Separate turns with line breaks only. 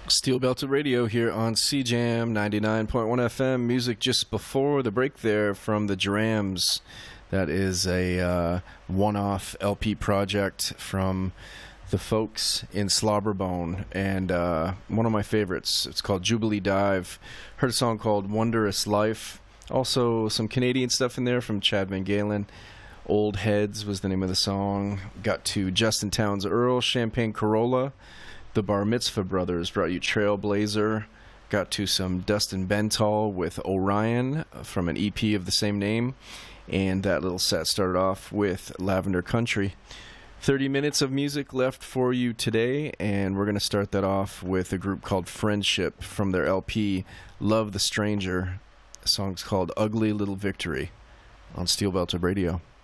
Steel Belted Radio here on CJAM 99.1 FM. Music just before the break there from the Drams. That is a one-off LP project from the folks in Slobberbone, and one of my favorites. It's called Jubilee Dive. Heard a song called Wondrous Life. Also some Canadian stuff in there from Chad Van Galen. Old Heads was the name of the song. Got to Justin Townes Earl, Champagne Corolla. The Bar Mitzvah Brothers brought you Trailblazer. Got to some Dustin Bentall with Orion from an EP of the same name. And that little set started off with Lavender Country. 30 minutes of music left for you today, and we're going to start that off with a group called Friendship from their LP Love the Stranger. The song's called Ugly Little Victory on Steel Belted Radio.